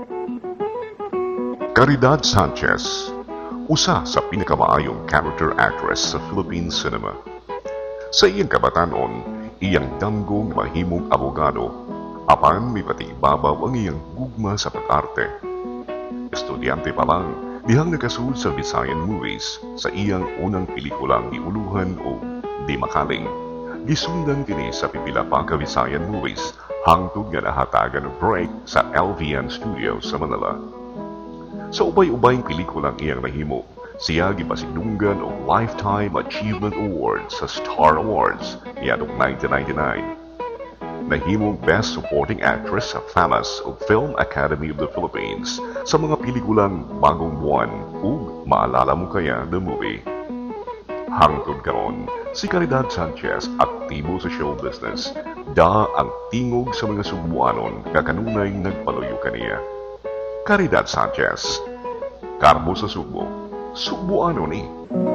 Caridad Sanchez, usa sa pinakamaayong character actress sa Philippine cinema. Sa iyang kabatanon, iyang damgong mahimong abogado, apan may patibabaw ang iyang gugma sa pag-arte. Estudyante pa lang, dihang nakasul sa Visayan Movies sa iyang unang pelikulang Iuluhan o Di Makaling. Gisundan kini sa pipila pa ka Visayan Movies hangtod nga nahatagan ng break sa LVN Studios sa Manila. Sa ubay-ubayng pelikulang iyang nahimo, siya gipasidunggan og Lifetime Achievement Award sa Star Awards niadtong 1999. Nahimong Best Supporting Actress sa FAMAS o Film Academy of the Philippines sa mga pelikulang Bagong Buwan ug Maalala Mo Kaya the Movie. Hangtod karon, si Caridad Sanchez aktibo sa show business, da ang tingog sa mga Subuanon nga kanunay nagpaluyo kaniya. Caridad Sanchez, Karbo sa Subo, Subuanon ni.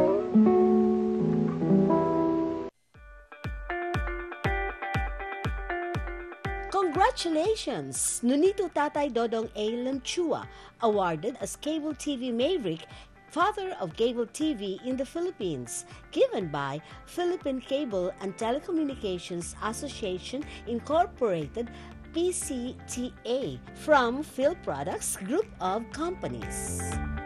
Congratulations! Nunito Tatay Dodong A. Lamchua, awarded as Cable TV Maverick, Father of Cable TV in the Philippines, given by Philippine Cable and Telecommunications Association Incorporated, PCTA, from Phil Products Group of Companies.